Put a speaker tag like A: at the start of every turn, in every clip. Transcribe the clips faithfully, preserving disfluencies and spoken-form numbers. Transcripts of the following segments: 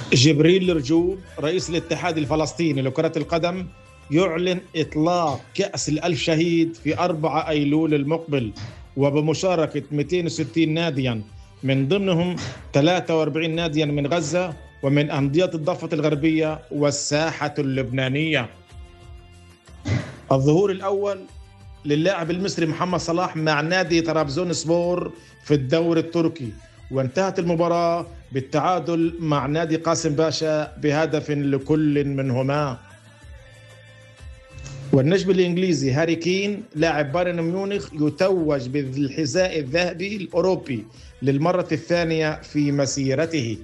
A: جبريل رجوب رئيس الاتحاد الفلسطيني لكرة القدم يعلن إطلاق كأس الألف شهيد في أربعة أيلول المقبل، وبمشاركة مئتين وستين ناديا من ضمنهم ثلاثة وأربعين ناديا من غزة ومن أندية الضفة الغربية والساحة اللبنانية. الظهور الأول للاعب المصري محمد صلاح مع نادي طرابزونسبور في الدوري التركي، وانتهت المباراة بالتعادل مع نادي قاسم باشا بهدف لكل منهما. والنجم الإنجليزي هاري كين لاعب بايرن ميونخ يتوج بالحذاء الذهبي الأوروبي للمرة الثانية في مسيرته.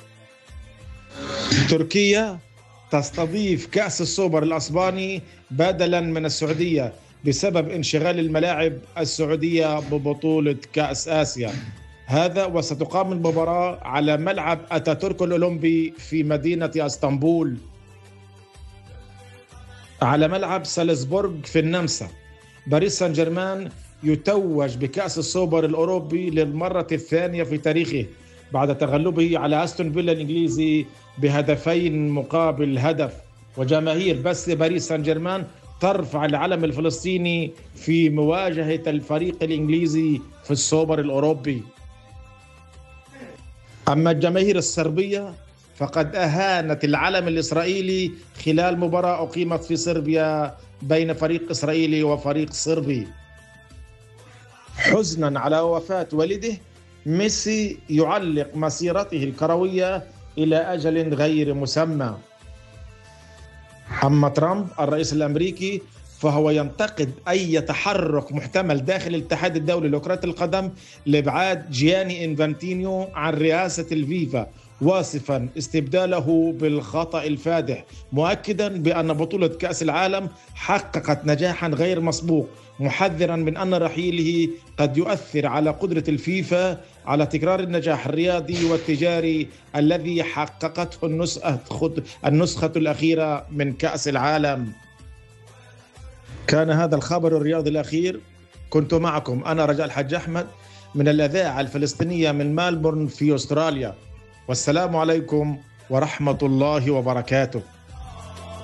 A: تركيا تستضيف كأس السوبر الأسباني بدلا من السعودية بسبب انشغال الملاعب السعودية ببطولة كأس آسيا. هذا وستقام المباراة على ملعب أتاتورك الأولمبي في مدينة اسطنبول على ملعب سالزبورغ في النمسا. باريس سان جيرمان يتوج بكأس السوبر الأوروبي للمرة الثانية في تاريخه بعد تغلبه على أستون فيلا الإنجليزي بهدفين مقابل هدف. وجماهير بس باريس سان جيرمان ترفع العلم الفلسطيني في مواجهة الفريق الإنجليزي في السوبر الأوروبي. أما الجماهير الصربية فقد أهانت العلم الإسرائيلي خلال مباراة أقيمت في صربيا بين فريق إسرائيلي وفريق صربي. حزنا على وفاة والده، ميسي يعلق مسيرته الكروية إلى أجل غير مسمى. أما ترامب الرئيس الأمريكي فهو ينتقد أي تحرك محتمل داخل الاتحاد الدولي لكرة القدم لإبعاد جياني إنفانتينيو عن رئاسة الفيفا، واصفا استبداله بالخطأ الفادح، مؤكدا بأن بطولة كأس العالم حققت نجاحا غير مسبوق، محذرا من أن رحيله قد يؤثر على قدرة الفيفا على تكرار النجاح الرياضي والتجاري الذي حققته النسخة, النسخة الأخيرة من كأس العالم. كان هذا الخبر الرياضي الأخير. كنت معكم أنا رجاء الحاج أحمد من الإذاعة الفلسطينية من ملبورن في أستراليا، والسلام عليكم ورحمة الله وبركاته.